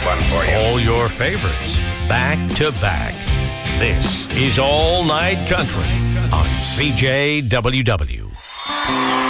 got one for you. All your favorites, back to back. This is All Night Country on CJWW.